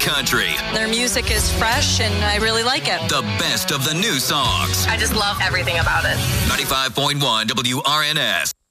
country. Their music is fresh, and I really like it. The best of the new songs. I just love everything about it. 95.1 WRNS.